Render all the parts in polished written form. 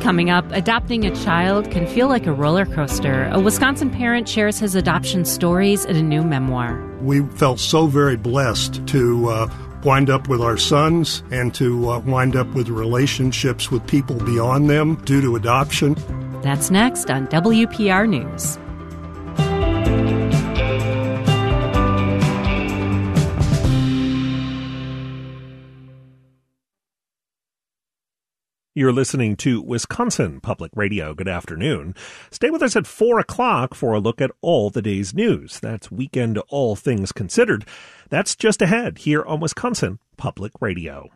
Coming up, adopting a child can feel like a roller coaster. A Wisconsin parent shares his adoption stories in a new memoir. We felt so very blessed to wind up with our sons and to wind up with relationships with people beyond them due to adoption. That's next on WPR News. You're listening to Wisconsin Public Radio. Good afternoon. Stay with us at 4 o'clock for a look at all the day's news. That's Weekend All Things Considered. That's just ahead here on Wisconsin Public Radio.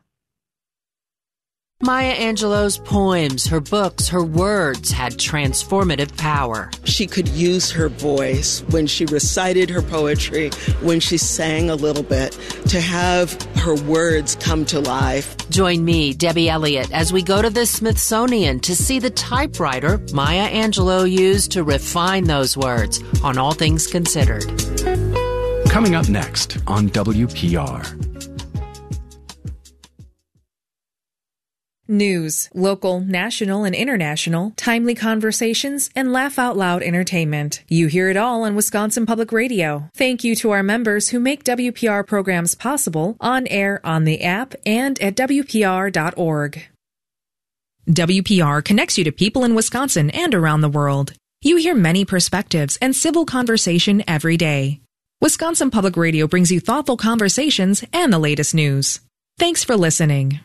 Maya Angelou's poems, her books, her words had transformative power. She could use her voice when she recited her poetry, when she sang a little bit, to have her words come to life. Join me, Debbie Elliott, as we go to the Smithsonian to see the typewriter Maya Angelou used to refine those words on All Things Considered. Coming up next on WPR. News, local, national, and international, timely conversations, and laugh-out-loud entertainment. You hear it all on Wisconsin Public Radio. Thank you to our members who make WPR programs possible, on air, on the app, and at WPR.org. WPR connects you to people in Wisconsin and around the world. You hear many perspectives and civil conversation every day. Wisconsin Public Radio brings you thoughtful conversations and the latest news. Thanks for listening.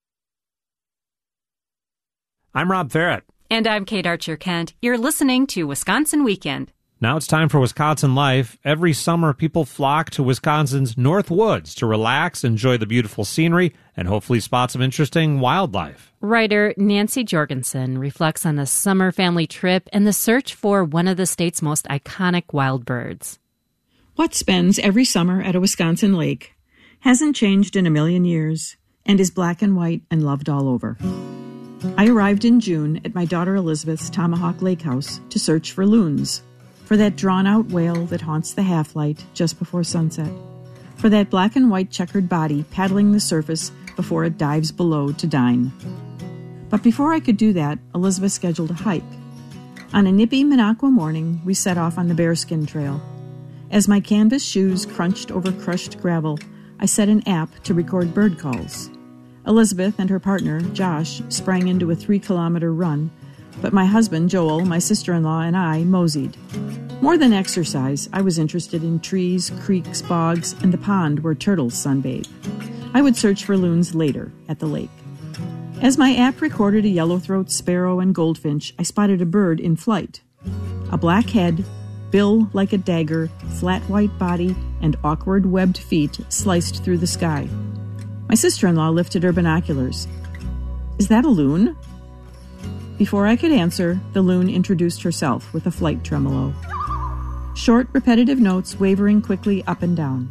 I'm Rob Farrett. And I'm Kate Archer-Kent. You're listening to Wisconsin Weekend. Now it's time for Wisconsin Life. Every summer, people flock to Wisconsin's North Woods to relax, enjoy the beautiful scenery, and hopefully spot some interesting wildlife. Writer Nancy Jorgensen reflects on the summer family trip and the search for one of the state's most iconic wild birds. What spends every summer at a Wisconsin lake hasn't changed in a million years and is black and white and loved all over. I arrived in June at my daughter Elizabeth's Tomahawk Lake House to search for loons, for that drawn-out whale that haunts the half-light just before sunset, for that black and white checkered body paddling the surface before it dives below to dine. But before I could do that, Elizabeth scheduled a hike. On a nippy Minocqua morning, we set off on the Bearskin Trail. As my canvas shoes crunched over crushed gravel, I set an app to record bird calls. Elizabeth and her partner, Josh, sprang into a 3-kilometer run, but my husband, Joel, my sister-in-law, and I moseyed. More than exercise, I was interested in trees, creeks, bogs, and the pond where turtles sunbathe. I would search for loons later at the lake. As my app recorded a yellowthroat sparrow and goldfinch, I spotted a bird in flight. A black head, bill like a dagger, flat white body, and awkward webbed feet sliced through the sky. My sister-in-law lifted her binoculars. "Is that a loon?" Before I could answer, the loon introduced herself with a flight tremolo. Short, repetitive notes wavering quickly up and down.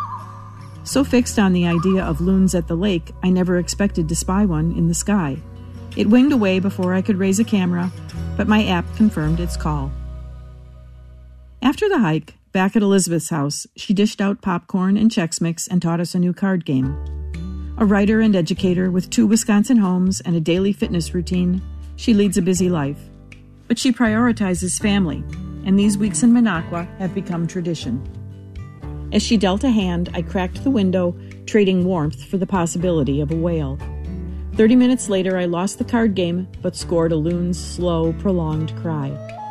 So fixed on the idea of loons at the lake, I never expected to spy one in the sky. It winged away before I could raise a camera, but my app confirmed its call. After the hike, back at Elizabeth's house, she dished out popcorn and Chex Mix and taught us a new card game. A writer and educator with 2 Wisconsin homes and a daily fitness routine, she leads a busy life. But she prioritizes family, and these weeks in Minocqua have become tradition. As she dealt a hand, I cracked the window, trading warmth for the possibility of a whale. 30 minutes later, I lost the card game, but scored a loon's slow, prolonged cry.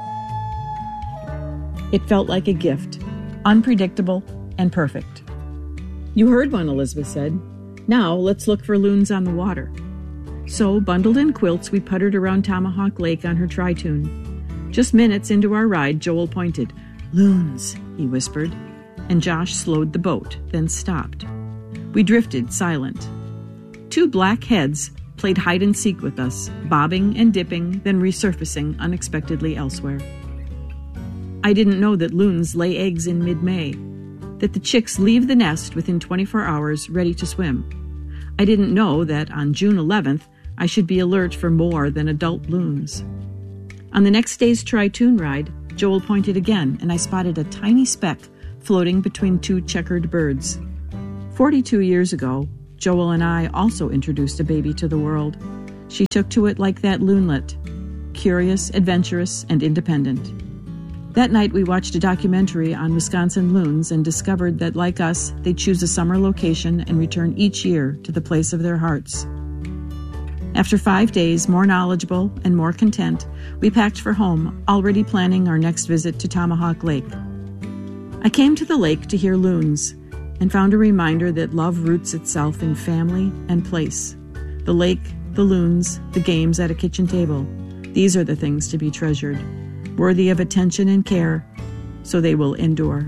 It felt like a gift, unpredictable and perfect. "You heard one," Elizabeth said. "Now let's look for loons on the water." So, bundled in quilts, we puttered around Tomahawk Lake on her tri-tune. Just minutes into our ride, Joel pointed. "Loons," he whispered, and Josh slowed the boat, then stopped. We drifted, silent. 2 black heads played hide-and-seek with us, bobbing and dipping, then resurfacing unexpectedly elsewhere. I didn't know that loons lay eggs in mid-May, that the chicks leave the nest within 24 hours ready to swim. I didn't know that on June 11th, I should be alert for more than adult loons. On the next day's tri-tune ride, Joel pointed again, and I spotted a tiny speck floating between 2 checkered birds. 42 years ago, Joel and I also introduced a baby to the world. She took to it like that loonlet, curious, adventurous, and independent. That night we watched a documentary on Wisconsin loons and discovered that, like us, they choose a summer location and return each year to the place of their hearts. After 5 days, more knowledgeable and more content, we packed for home, already planning our next visit to Tomahawk Lake. I came to the lake to hear loons and found a reminder that love roots itself in family and place. The lake, the loons, the games at a kitchen table. These are the things to be treasured, worthy of attention and care, so they will endure.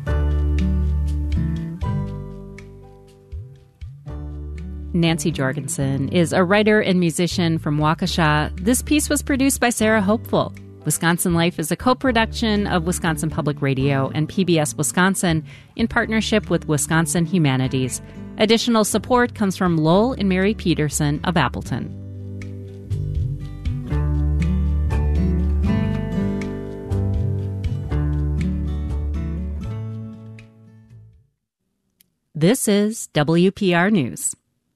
Nancy Jorgensen is a writer and musician from Waukesha. This piece was produced by Sarah Hopeful. Wisconsin Life is a co-production of Wisconsin Public Radio and PBS Wisconsin in partnership with Wisconsin Humanities. Additional support comes from Lowell and Mary Peterson of Appleton. This is WPR News.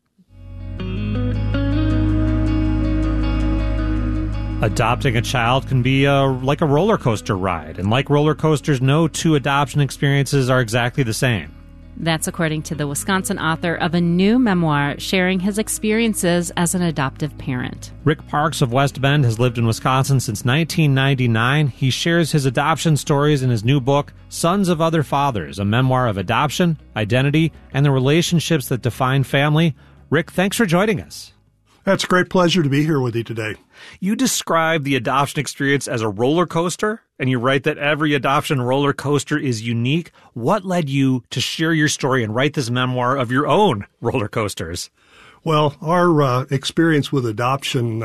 Adopting a child can be like a roller coaster ride, and like roller coasters, no two adoption experiences are exactly the same. That's according to the Wisconsin author of a new memoir sharing his experiences as an adoptive parent. Rick Parks of West Bend has lived in Wisconsin since 1999. He shares his adoption stories in his new book, Sons of Other Fathers, a memoir of adoption, identity, and the relationships that define family. Rick, thanks for joining us. It's a great pleasure to be here with you today. You describe the adoption experience as a roller coaster, and you write that every adoption roller coaster is unique. What led you to share your story and write this memoir of your own roller coasters? Well, our experience with adoption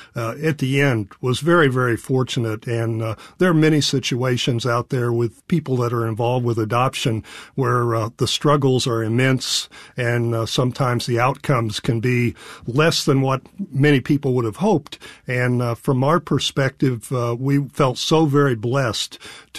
at the end was very, very fortunate, and there are many situations out there with people that are involved with adoption where the struggles are immense, and sometimes the outcomes can be less than what many people would have hoped. And from our perspective, we felt so very blessed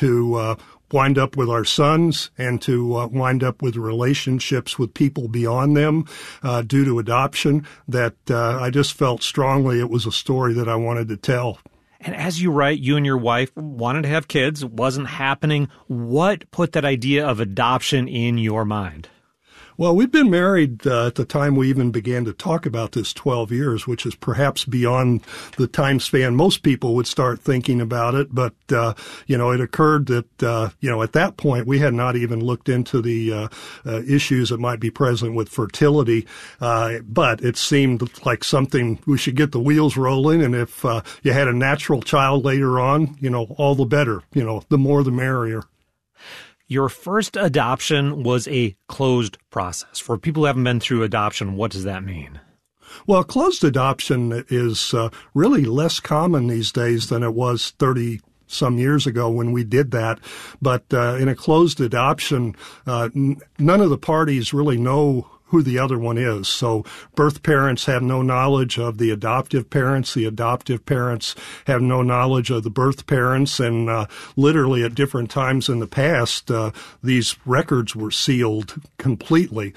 to wind up with our sons and to wind up with relationships with people beyond them due to adoption that I just felt strongly it was a story that I wanted to tell. And as you write, you and your wife wanted to have kids. It wasn't happening. What put that idea of adoption in your mind? Well, we'd been married at the time we even began to talk about this 12 years, which is perhaps beyond the time span most people would start thinking about it. But, it occurred that, at that point, we had not even looked into the issues that might be present with fertility. But it seemed like something we should get the wheels rolling. And if you had a natural child later on, all the better, the more the merrier. Your first adoption was a closed process. For people who haven't been through adoption, what does that mean? Well, closed adoption is really less common these days than it was 30 some years ago when we did that. But in a closed adoption, none of the parties really know who the other one is. So birth parents have no knowledge of the adoptive parents. The adoptive parents have no knowledge of the birth parents. And literally at different times in the past, these records were sealed completely.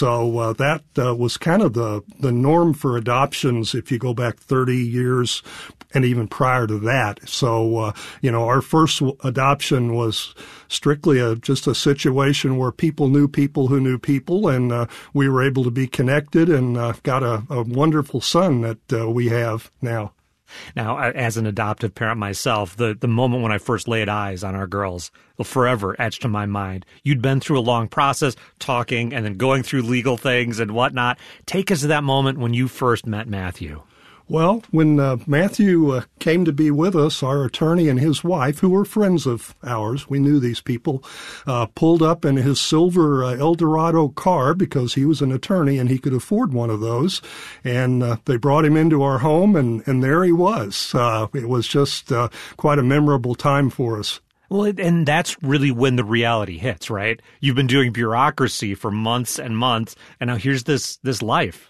So that was kind of the norm for adoptions if you go back 30 years and even prior to that. So, our first adoption was strictly just a situation where people knew people who knew people, and we were able to be connected and got a wonderful son that we have now. Now, as an adoptive parent myself, the moment when I first laid eyes on our girls will forever etched in my mind. You'd been through a long process, talking and then going through legal things and whatnot. Take us to that moment when you first met Matthew. Well, when Matthew came to be with us, our attorney and his wife, who were friends of ours, we knew these people, pulled up in his silver Eldorado car because he was an attorney and he could afford one of those. And they brought him into our home, and there he was. It was just quite a memorable time for us. Well, and that's really when the reality hits, right? You've been doing bureaucracy for months and months, and now here's this life.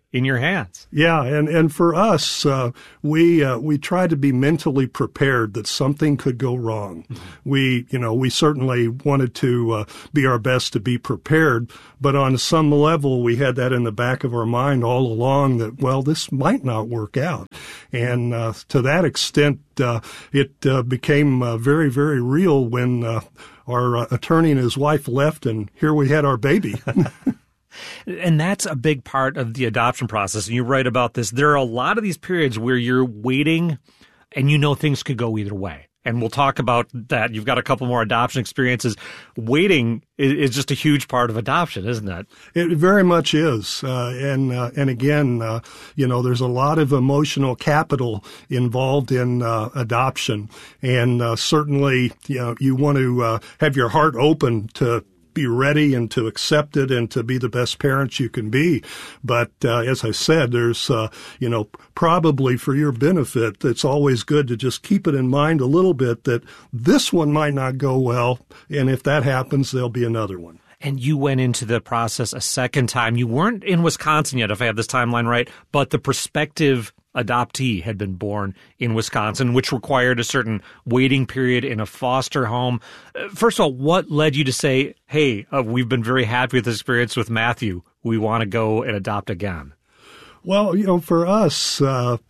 in your hands. Yeah, and for us, we try to be mentally prepared that something could go wrong. Mm-hmm. We certainly wanted to be our best to be prepared, but on some level, we had that in the back of our mind all along that, well, this might not work out. And to that extent, it became very, very real when our attorney and his wife left, and here we had our baby. And that's a big part of the adoption process. And you write about this. There are a lot of these periods where you're waiting and things could go either way. And we'll talk about that. You've got a couple more adoption experiences. Waiting is just a huge part of adoption, isn't it? It very much is. And again, there's a lot of emotional capital involved in adoption. And certainly, you want to have your heart open to be ready and to accept it and to be the best parents you can be. But as I said, there's, probably for your benefit, it's always good to just keep it in mind a little bit that this one might not go well. And if that happens, there'll be another one. And you went into the process a second time. You weren't in Wisconsin yet, if I have this timeline right, but the prospective adoptee had been born in Wisconsin, which required a certain waiting period in a foster home. First of all, what led you to say, hey, we've been very happy with this experience with Matthew. We want to go and adopt again? Well, for us,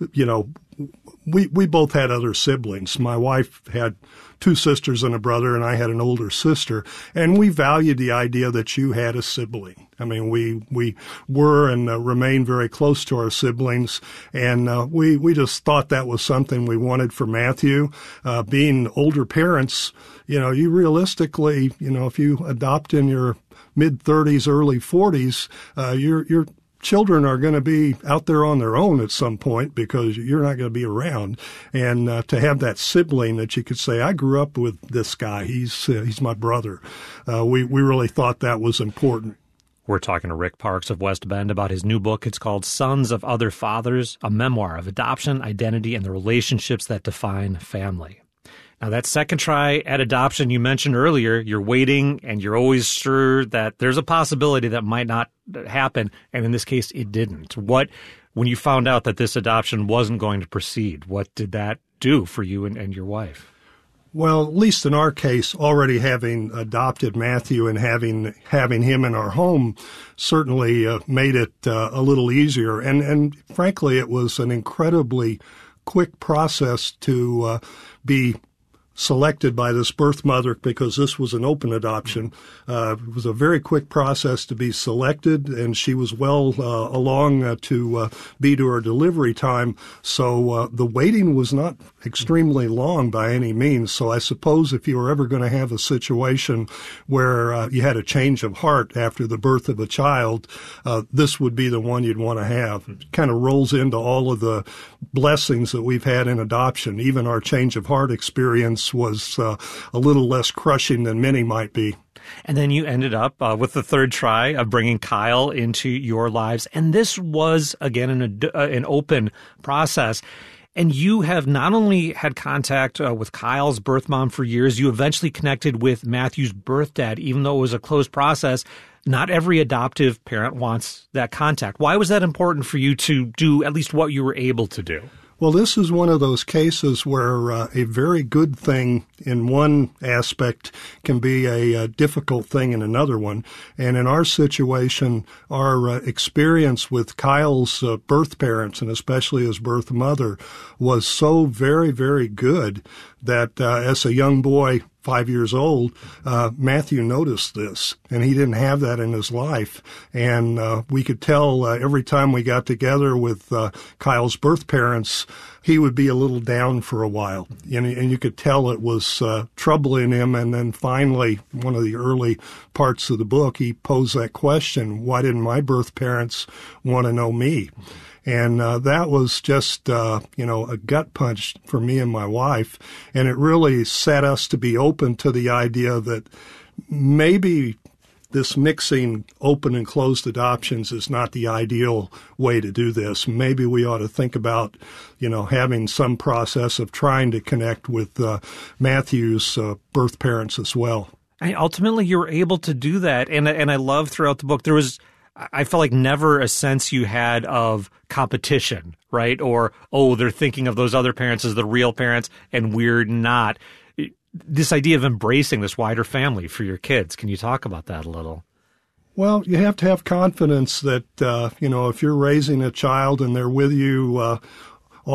we both had other siblings. My wife had 2 sisters and a brother, and I had an older sister, and we valued the idea that you had a sibling. I mean, we were and remain very close to our siblings, and we just thought that was something we wanted for Matthew. Being older parents, you realistically, if you adopt in your mid-30s, early 40s, your children are going to be out there on their own at some point because you're not going to be around. And to have that sibling that you could say, I grew up with this guy, he's my brother. We really thought that was important. We're talking to Rick Parks of West Bend about his new book. It's called Sons of Other Fathers, a memoir of adoption, identity, and the relationships that define family. Now, that second try at adoption you mentioned earlier, you're waiting and you're always sure that there's a possibility that might not happen. And in this case, it didn't. When you found out that this adoption wasn't going to proceed, what did that do for you and your wife? Well, at least in our case, already having adopted Matthew and having him in our home certainly made it a little easier. And frankly, it was an incredibly quick process to be selected by this birth mother because this was an open adoption. It was a very quick process to be selected, and she was well along to be to her delivery time. So the waiting was not extremely long by any means. So I suppose if you were ever going to have a situation where you had a change of heart after the birth of a child, this would be the one you'd want to have. It kind of rolls into all of the blessings that we've had in adoption. Even our change of heart experience was a little less crushing than many might be. And then you ended up with the third try of bringing Kyle into your lives. And this was, again, an open process. And you have not only had contact with Kyle's birth mom for years, you eventually connected with Matthew's birth dad, even though it was a closed process. Not every adoptive parent wants that contact. Why was that important for you to do at least what you were able to do? Well, this is one of those cases where a very good thing in one aspect can be a difficult thing in another one. And in our situation, our experience with Kyle's birth parents, and especially his birth mother, was so very, very good that as a young boy, 5 years old, Matthew noticed this, and he didn't have that in his life. And we could tell every time we got together with Kyle's birth parents, he would be a little down for a while. And you could tell it was troubling him. And then finally, one of the early parts of the book, he posed that question, why didn't my birth parents want to know me? And that was just, a gut punch for me and my wife. And it really set us to be open to the idea that maybe this mixing open and closed adoptions is not the ideal way to do this. Maybe we ought to think about, having some process of trying to connect with Matthew's birth parents as well. Ultimately, you were able to do that. And I love throughout the book, there was I felt like never a sense you had of competition, right? Or, oh, they're thinking of those other parents as the real parents and we're not. This idea of embracing this wider family for your kids. Can you talk about that a little? Well, you have to have confidence that, if you're raising a child and they're with you